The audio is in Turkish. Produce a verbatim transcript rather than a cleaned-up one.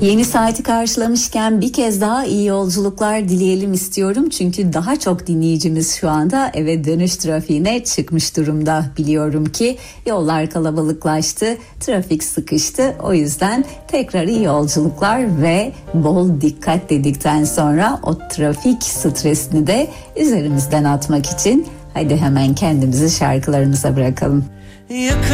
Yeni saati karşılamışken bir kez daha iyi yolculuklar dileyelim istiyorum. Çünkü daha çok dinleyicimiz şu anda eve dönüş trafiğine çıkmış durumda. Biliyorum ki yollar kalabalıklaştı, trafik sıkıştı. O yüzden tekrar iyi yolculuklar ve bol dikkat dedikten sonra o trafik stresini de üzerimizden atmak için hadi hemen kendimizi şarkılarımıza bırakalım. Yakın